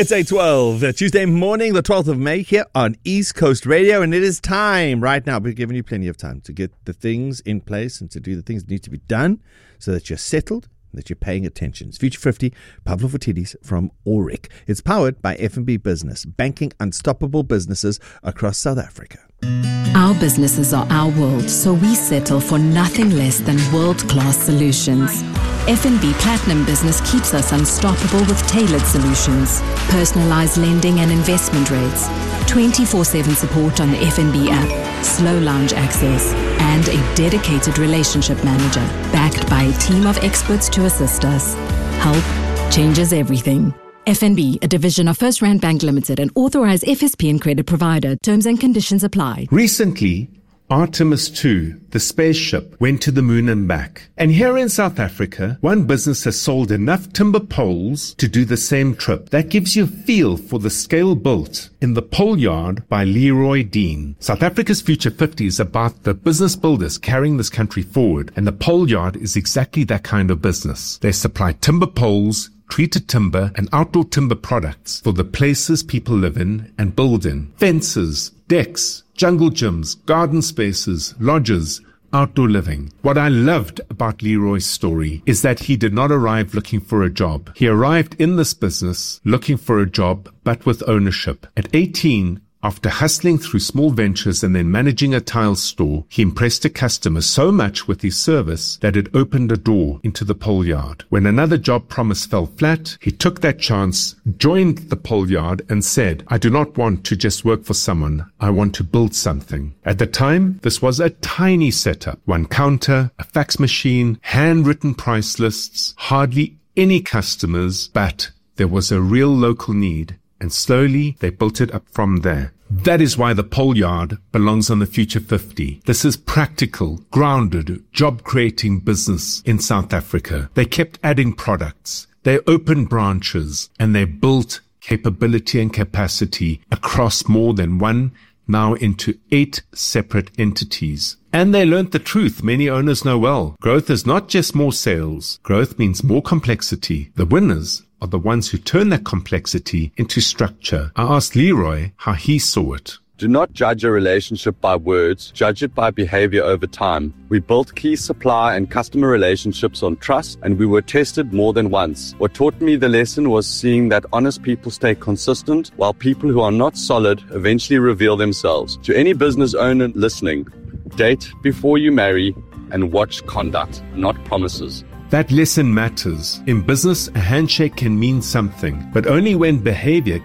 It's 8:12, Tuesday morning, the 12th of May, here on East Coast Radio, and it is time right now. We're giving you plenty of time to get the things in place and to do the things that need to be done so that you're settled, that you're paying attention. It's Future 50, Pavlo Phitidis from Auric. It's powered by FNB Business, banking unstoppable businesses across South Africa. Our businesses are our world, so we settle for nothing less than world-class solutions. FNB Platinum Business keeps us unstoppable with tailored solutions, personalized lending and investment rates, 24/7 support on the FNB app, slow lounge access, and a dedicated relationship manager backed by a team of experts to assist us. Help changes everything. FNB, a division of First Rand Bank Limited, an authorized FSP and credit provider. Terms and conditions apply. Recently, Artemis 2, the spaceship, went to the moon and back. And here in South Africa, one business has sold enough timber poles to do the same trip. That gives you a feel for the scale built in the Pole Yard by Leroy Dean. South Africa's Future 50 is about the business builders carrying this country forward, and the Pole Yard is exactly that kind of business. They supply timber poles, treated timber and outdoor timber products for the places people live in and build in. Fences, decks, jungle gyms, garden spaces, lodges, outdoor living. What I loved about Leroy's story is that he did not arrive looking for a job. He arrived in this business looking for a job, but with ownership. At 18, after hustling through small ventures and then managing a tile store, he impressed a customer so much with his service that it opened a door into the Pole Yard. When another job promise fell flat, he took that chance, joined the Pole Yard and said, "I do not want to just work for someone, I want to build something." At the time, this was a tiny setup. One counter, a fax machine, handwritten price lists, hardly any customers, but there was a real local need. And slowly, they built it up from there. That is why the Pole Yard belongs on the Future 50. This is practical, grounded, job-creating business in South Africa. They kept adding products. They opened branches, and they built capability and capacity across more than one, now into 8 separate entities. And they learned the truth many owners know well. Growth is not just more sales. Growth means more complexity. The winners are the ones who turn that complexity into structure. I asked Leroy how he saw it. Do not judge a relationship by words, judge it by behavior over time. We built key supplier and customer relationships on trust, and we were tested more than once. What taught me the lesson was seeing that honest people stay consistent, while people who are not solid eventually reveal themselves. To any business owner listening, date before you marry and watch conduct, not promises. That lesson matters. In business, a handshake can mean something, but only when behavior